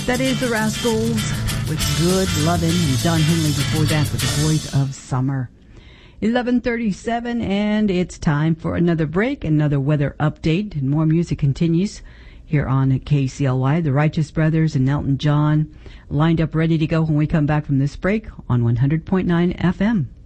That is the Rascals with Good Lovin', and Don Henley before that with The Boys of Summer. 11:37, and it's time for another break, another weather update, and more music continues here on KCLY. The Righteous Brothers and Elton John lined up ready to go when we come back from this break on 100.9 FM.